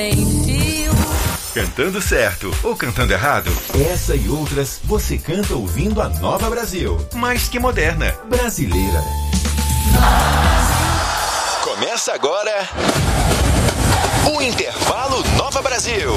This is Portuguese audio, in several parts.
Cantando certo ou cantando errado? Essa e outras você canta ouvindo a Nova Brasil. Mais que moderna, brasileira. Começa agora o Intervalo Nova Brasil.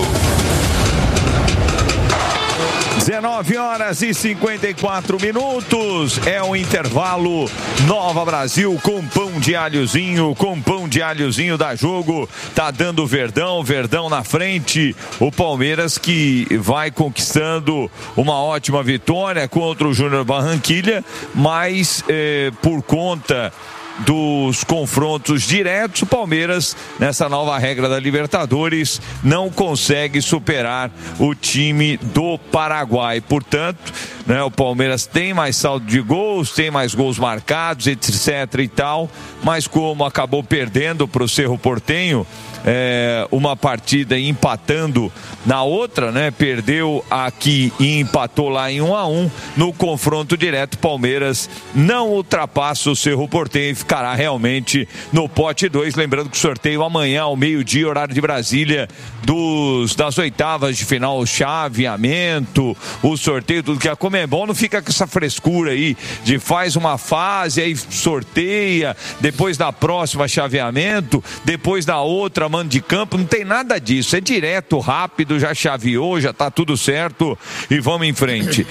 19h54. É o intervalo Nova Brasil com pão de alhozinho, dá jogo, tá dando Verdão na frente. O Palmeiras que vai conquistando uma ótima vitória contra o Júnior Barranquilla, mas por conta dos confrontos diretos, o Palmeiras, nessa nova regra da Libertadores, não consegue superar o time do Paraguai. Portanto, o Palmeiras tem mais saldo de gols, tem mais gols marcados, etc e tal, mas como acabou perdendo para o Cerro Porteño uma partida e empatando na outra, perdeu aqui e empatou lá em 1-1, no confronto direto, Palmeiras não ultrapassa o Cerro Porteño e ficará realmente no pote 2, lembrando que o sorteio amanhã ao meio-dia, horário de Brasília, das oitavas de final, o chaveamento, o sorteio, tudo que a Conmebol não fica com essa frescura aí de faz uma fase, aí sorteia, depois da próxima chaveamento, depois da outra mando de campo, não tem nada disso, é direto, rápido, já chaveou, já tá tudo certo e vamos em frente.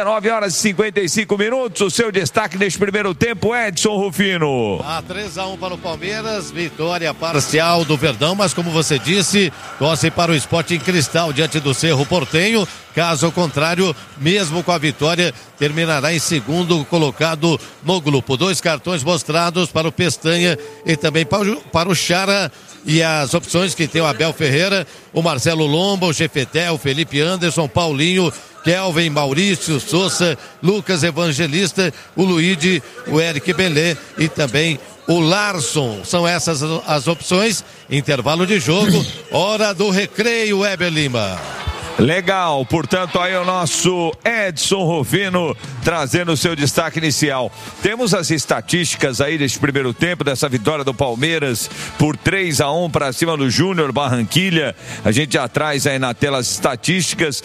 19h55, o seu destaque neste primeiro tempo, Edson Rufino. 3-1 para o Palmeiras, vitória parcial do Verdão, mas como você disse, torce para o Sporting Cristal diante do Cerro Porteño. Caso contrário, mesmo com a vitória, terminará em segundo colocado no grupo. 2 cartões mostrados para o Pestanha e também para o Chara. E as opções que tem o Abel Ferreira, o Marcelo Lomba, o Jefeté, o Felipe Anderson, Paulinho, Kelvin, Maurício, Sousa, Lucas Evangelista, o Luigi, o Eric Belé e também o Larson. São essas as opções. Intervalo de jogo, hora do recreio, Weber Lima. Legal, portanto aí o nosso Edson Rufino trazendo o seu destaque inicial. Temos as estatísticas aí deste primeiro tempo, dessa vitória do Palmeiras por 3-1 para cima do Júnior Barranquilla. A gente já traz aí na tela as estatísticas,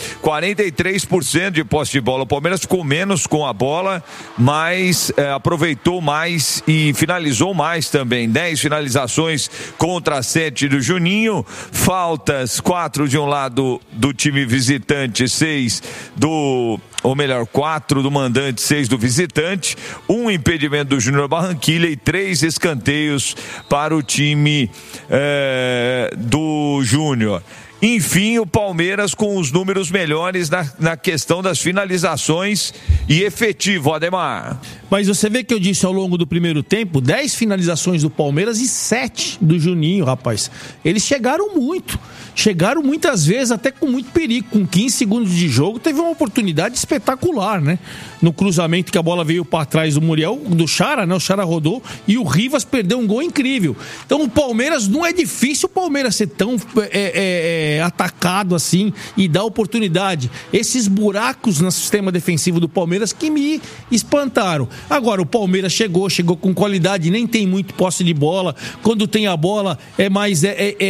43% de posse de bola. O Palmeiras ficou menos com a bola, mas aproveitou mais e finalizou mais também. 10 finalizações contra 7 do Juninho, faltas 4 de um lado do time visitante, 4 do mandante, 6 do visitante, 1 impedimento do Júnior Barranquilla e 3 escanteios para o time do Júnior. Enfim, o Palmeiras com os números melhores na questão das finalizações e efetivo, Ademar. Mas você vê que eu disse ao longo do primeiro tempo, 10 finalizações do Palmeiras e 7 do Juninho, rapaz. Eles chegaram muitas vezes, até com muito perigo, com 15 segundos de jogo, teve uma oportunidade espetacular, no cruzamento que a bola veio para trás do Muriel, do Chara, o Chara rodou e o Rivas perdeu um gol incrível. Então o Palmeiras, não é difícil o Palmeiras ser tão atacado assim e dar oportunidade. Esses buracos no sistema defensivo do Palmeiras que me espantaram. Agora o Palmeiras chegou com qualidade, nem tem muito posse de bola, quando tem a bola é mais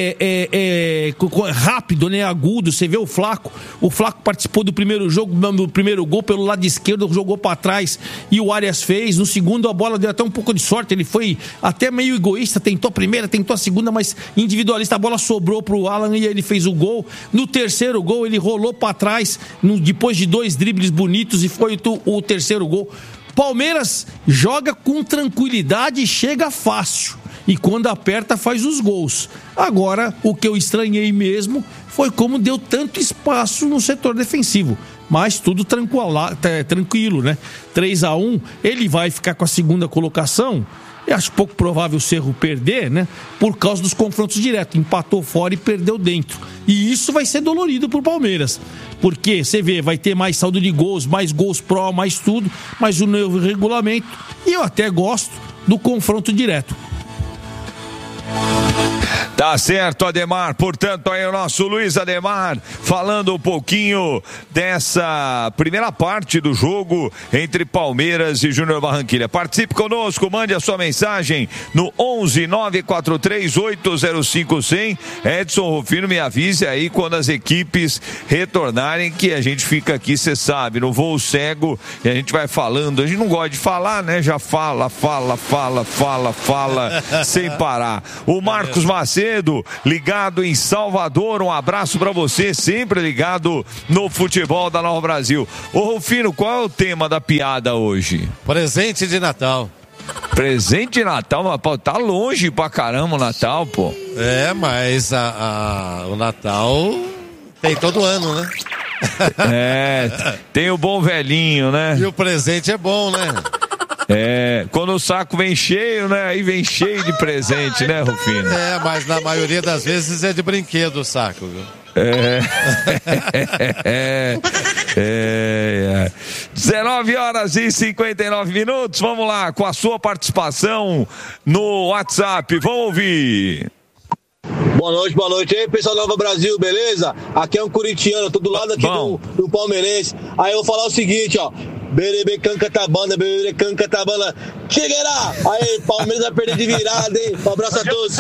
rápido, agudo. Você vê o Flaco participou do primeiro jogo, no primeiro gol pelo lado esquerdo, jogou para trás e o Arias fez. No segundo a bola deu até um pouco de sorte, ele foi até meio egoísta, tentou a primeira, tentou a segunda, mas individualista, a bola sobrou pro Alan e ele fez o gol. No terceiro gol ele rolou para trás, depois de 2 dribles bonitos, e foi o terceiro gol. Palmeiras joga com tranquilidade e chega fácil, e quando aperta faz os gols. Agora, o que eu estranhei mesmo foi como deu tanto espaço no setor defensivo, mas tudo tranquilo, 3-1, ele vai ficar com a segunda colocação. Eu acho pouco provável o Cerro perder, por causa dos confrontos diretos. Empatou fora e perdeu dentro. E isso vai ser dolorido pro Palmeiras. Porque, você vê, vai ter mais saldo de gols, mais gols pró, mais tudo, mais o novo regulamento. E eu até gosto do confronto direto. Tá certo, Ademar. Portanto, aí o nosso Luiz Ademar falando um pouquinho dessa primeira parte do jogo entre Palmeiras e Júnior Barranquilla. Participe conosco, mande a sua mensagem no 11-943-805-100. Edson Rufino, me avise aí quando as equipes retornarem, que a gente fica aqui, você sabe, no voo cego, e a gente vai falando. A gente não gosta de falar, né? Já fala, sem parar. O Marcos Macedo, ligado em Salvador, um abraço pra você, sempre ligado no futebol da Nova Brasil. Ô Rufino, qual é o tema da piada hoje? Presente de Natal. Presente de Natal, mas pô, tá longe pra caramba o Natal, pô. É, mas o Natal tem todo ano, né? Tem o bom velhinho, né? E o presente é bom, né? Quando o saco vem cheio, né? Aí vem cheio de presente, né, Rufino? Mas na maioria das vezes é de brinquedo o saco, viu? 19h59. Vamos lá, com a sua participação no WhatsApp. Vamos ouvir. Boa noite aí, pessoal da Nova Brasil, beleza? Aqui é um corintiano, tô do lado aqui do palmeirense. Aí eu vou falar o seguinte, ó. Berebe Cancatabana, chegará! Aí, Palmeiras vai perder de virada, hein? Um abraço a todos.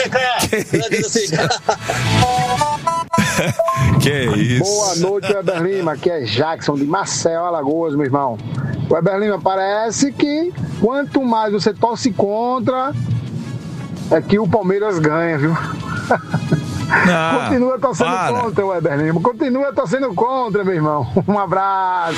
Que isso? Boa noite, Weber Lima. Aqui é Jackson de Maceió, Alagoas, meu irmão. Weber Lima, parece que quanto mais você torce contra, é que o Palmeiras ganha, viu? Continua torcendo contra, Weber Lima. Continua torcendo contra, meu irmão. Um abraço.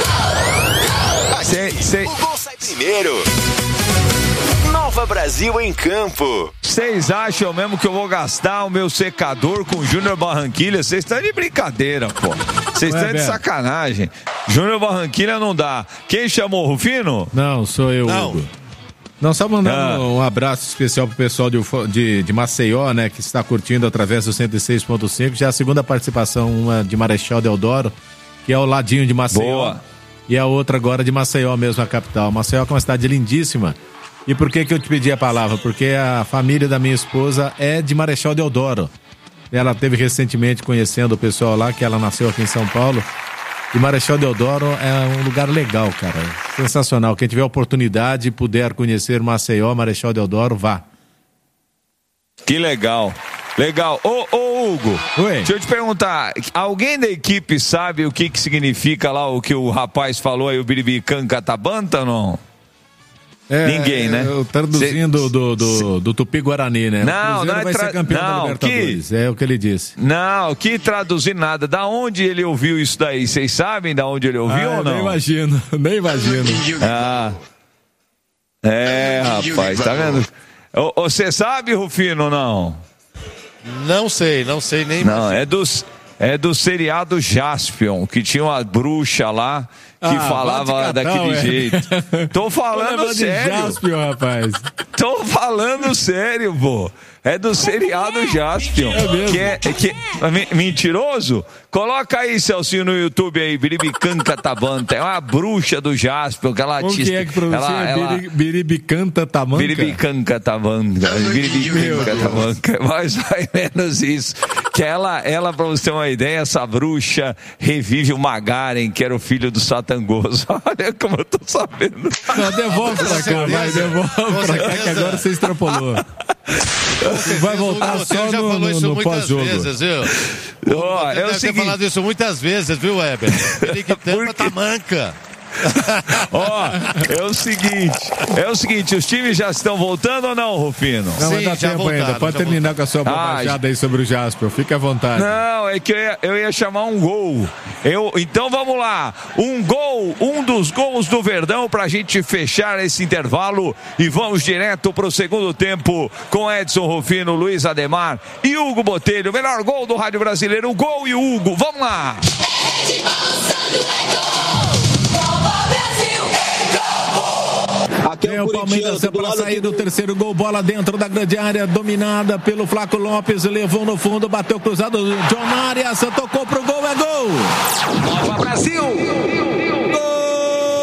O gol sai primeiro. Nova Brasil em campo. Vocês acham mesmo que eu vou gastar o meu secador com Júnior Barranquilla? Vocês estão de brincadeira, pô. Vocês estão de sacanagem. Júnior Barranquilla não dá. Quem chamou, Rufino? Não, sou eu, Hugo. Não, só mandando um abraço especial pro pessoal de Maceió, né, que está curtindo através do 106.5. Já a segunda participação, uma de Marechal Deodoro, que é ao ladinho de Maceió. Boa. E a outra agora de Maceió mesmo, a capital. Maceió é uma cidade lindíssima. E por que eu te pedi a palavra? Porque a família da minha esposa é de Marechal Deodoro. Ela teve recentemente conhecendo o pessoal lá, que ela nasceu aqui em São Paulo. E Marechal Deodoro é um lugar legal, cara. Sensacional. Quem tiver oportunidade e puder conhecer Maceió, Marechal Deodoro, vá. Que legal. Legal. Ô Hugo, oi. Deixa eu te perguntar, alguém da equipe sabe o que significa lá o que o rapaz falou aí, o Biribican Catabanta ou não? Ninguém, né? Traduzindo do Tupi-Guarani, né? Não, não vai ser campeão da Libertadores, é o que ele disse. Não, que traduzir nada. Da onde ele ouviu isso daí? Vocês sabem da onde ele ouviu ou não? Nem imagino. Rapaz, tá vendo? Você sabe, Rufino, ou não? Não sei nem. Não, é do seriado Jaspion, que tinha uma bruxa lá que falava daquele jeito. Tô falando sério. Jaspion, rapaz. Tô falando sério, pô. É do seriado Jaspion. É mesmo? Que é mentiroso? Coloca aí, Celcinho, no YouTube aí, Biribican Catabanta. É uma bruxa do Jaspion. Que ela Como que é que pronuncia? Biribican Catabanta? Biribican Catabanta. Biribican Catabanta. Mas vai menos isso. Que ela, pra você ter uma ideia, essa bruxa revive o Magaren, que era o filho do Satangoso. Olha como eu tô sabendo. Não, devolve pra cá, vai, devolve pra cá, que agora você extrapolou. Vai voltar só no pós-jogo. Eu sei falado isso muitas vezes, viu, Weber? Ele que tampa tá manca. É o seguinte, os times já estão voltando ou não, Rufino? Não, ainda dá tempo ainda. Pode terminar com a sua bobajada aí sobre o Jasper, fique à vontade. Não, é que eu ia chamar um gol. Então vamos lá, um dos gols do Verdão pra gente fechar esse intervalo e vamos direto pro segundo tempo com Edson Rufino, Luiz Ademar e Hugo Botelho. Melhor gol do Rádio Brasileiro, o gol e o Hugo, vamos lá! Tem o Palmeiras para sair do terceiro gol, bola dentro da grande área, dominada pelo Flaco Lopes, levou no fundo, bateu cruzado, John Arias, tocou pro gol, é gol! Nova Brasil!